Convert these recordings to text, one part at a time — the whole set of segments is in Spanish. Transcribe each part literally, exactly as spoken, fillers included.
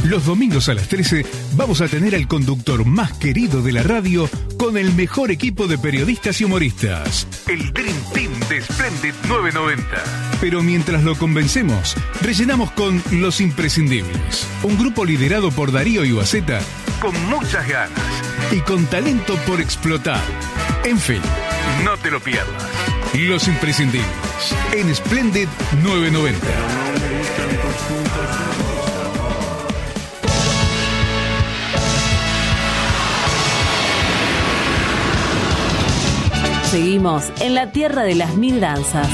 Los domingos a las trece vamos a tener al conductor más querido de la radio con el mejor equipo de periodistas y humoristas. El Dream Team de Splendid novecientos noventa. Pero mientras lo convencemos, rellenamos con Los Imprescindibles. Un grupo liderado por Darío Iwaseta con muchas ganas y con talento por explotar. En fin, no te lo pierdas. Los Imprescindibles en Splendid novecientos noventa. Seguimos en la tierra de las mil danzas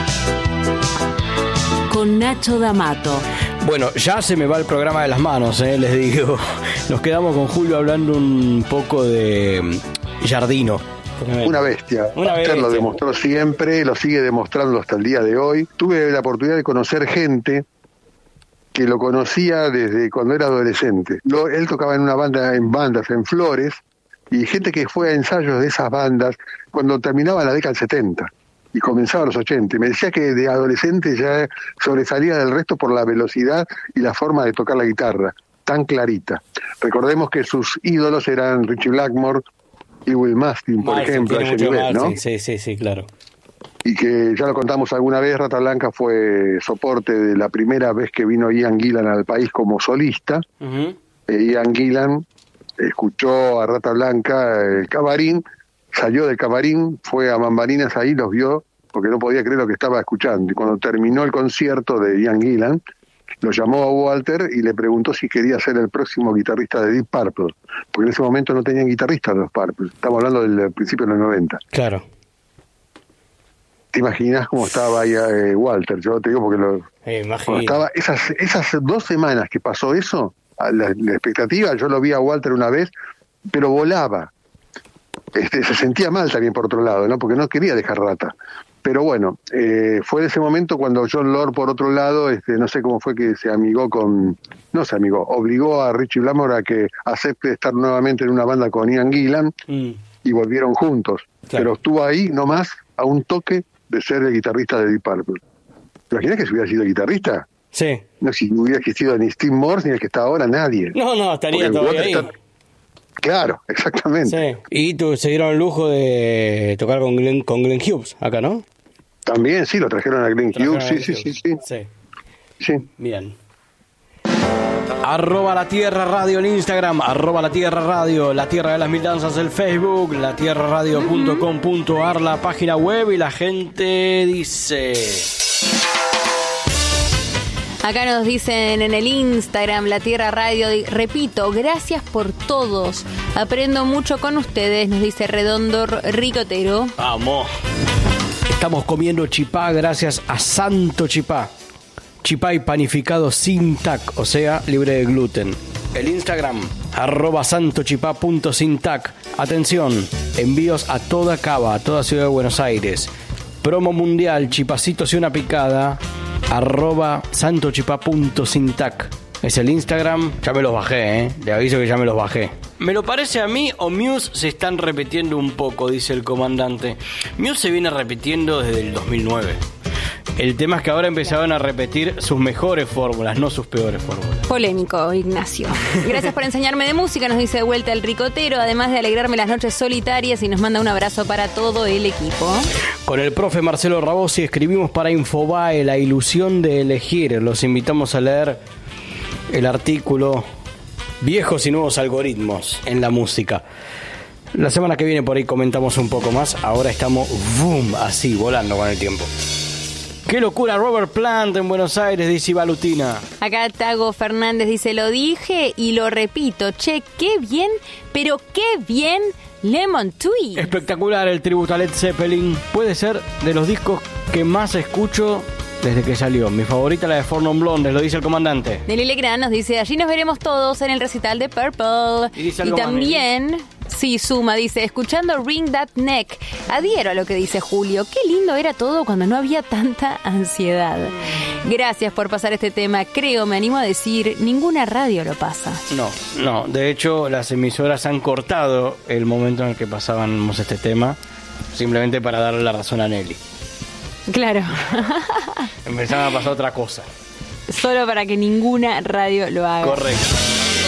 con Nacho D'Amato. Bueno, ya se me va el programa de las manos, eh, les digo. Nos quedamos con Julio hablando un poco de Giardino. Una bestia. Una bestia. Usted lo demostró siempre, lo sigue demostrando hasta el día de hoy. Tuve la oportunidad de conocer gente que lo conocía desde cuando era adolescente. Lo, él tocaba en una banda, en bandas, en Flores, y gente que fue a ensayos de esas bandas cuando terminaba la década del setenta y comenzaba los ochenta. Me decía que de adolescente ya sobresalía del resto por la velocidad y la forma de tocar la guitarra, tan clarita. Recordemos que sus ídolos eran Richie Blackmore y Will Mastin, por Martin, ejemplo, a ese nivel, ¿no? Sí, sí, sí, claro. Y que ya lo contamos alguna vez, Rata Blanca fue soporte de la primera vez que vino Ian Gillan al país como solista. Uh-huh. eh, Ian Gillan escuchó a Rata Blanca el camarín, salió del camarín, fue a Bambalinas ahí, los vio, porque no podía creer lo que estaba escuchando. Y cuando terminó el concierto de Ian Gillan, lo llamó a Walter y le preguntó si quería ser el próximo guitarrista de Deep Purple, porque en ese momento no tenían guitarristas los Purple. Estamos hablando del principio de los noventa. Claro. ¿Te imaginas cómo estaba ahí eh, Walter? Yo te digo porque lo, eh, cuando estaba esas esas dos semanas que pasó eso, la, la expectativa, yo lo vi a Walter una vez, pero volaba. Este, se sentía mal también por otro lado, ¿no? Porque no quería dejar Rata. Pero bueno, eh, fue en ese momento cuando John Lord, por otro lado, este, no sé cómo fue que se amigó con... No se amigó, obligó a Richie Blackmore a que acepte estar nuevamente en una banda con Ian Gillan mm. y volvieron juntos. Claro. Pero estuvo ahí nomás a un toque de ser el guitarrista de Deep Purple. ¿Te imaginas que si hubiera sido guitarrista? Sí. No, si no hubiera existido ni Steve Morse ni el que está ahora, nadie. No, no, estaría Porque todavía ahí. Está... Claro, exactamente. Sí. Y tú, se dieron el lujo de tocar con Glenn, con Glenn Hughes, acá, ¿no? También, sí, lo trajeron a Glenn Hughes, sí, sí, sí, sí, sí. Sí. Bien. Arroba La Tierra Radio en Instagram, arroba La Tierra Radio, La Tierra de las Mil Danzas el Facebook, la tierra radio punto com punto ar la página web, y la gente dice... Acá nos dicen en el Instagram, La Tierra Radio, repito, gracias por todos. Aprendo mucho con ustedes, nos dice Redondo Ricotero. Vamos. Estamos comiendo chipá gracias a Santo Chipá. Chipá y panificado sin tac, o sea, libre de gluten. El Instagram, arroba santochipá punto sin tac. Atención, envíos a toda Cava, a toda Ciudad de Buenos Aires. Promo mundial, chipacitos y una picada, arroba santochipá punto sin tac. Es el Instagram, ya me los bajé, ¿eh? Le aviso que ya me los bajé. Me lo parece a mí, o Muse se están repitiendo un poco, dice el comandante. Muse se viene repitiendo desde el dos mil nueve. El tema es que ahora empezaron a repetir sus mejores fórmulas, no sus peores fórmulas. Polémico, Ignacio. Gracias por enseñarme de música, nos dice de vuelta el Ricotero, además de alegrarme las noches solitarias, y nos manda un abrazo para todo el equipo. Con el profe Marcelo Rabosi escribimos para Infobae, La ilusión de elegir. Los invitamos a leer el artículo Viejos y nuevos algoritmos en la música. La semana que viene por ahí comentamos un poco más. Ahora estamos, boom, así, volando con el tiempo. ¡Qué locura! Robert Plant en Buenos Aires, dice Balutina. Acá Tago Fernández dice, lo dije y lo repito. Che, qué bien, pero qué bien Lemon Twist. Espectacular el tributo a Led Zeppelin. Puede ser de los discos que más escucho desde que salió. Mi favorita, la de Four Non Blondes, lo dice el comandante. Nelly Legrand nos dice, allí nos veremos todos en el recital de Purple. Y, dice y también... Más, sí, suma, dice, escuchando Ring That Neck. Adhiero a lo que dice Julio. Qué lindo era todo cuando no había tanta ansiedad. Gracias por pasar este tema. Creo, me animo a decir, ninguna radio lo pasa. No, no. De hecho, las emisoras han cortado el momento en el que pasábamos este tema, simplemente para darle la razón a Nelly. Claro. Empezaron a pasar otra cosa. solo para que ninguna radio lo haga. Correcto.